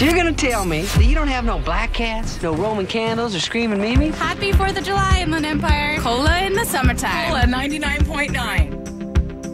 So you're gonna tell me that you don't have no black cats, no Roman candles, or screaming Mimi? Happy 4th of July, Inland Empire. Cola in the summertime. Cola 99.9.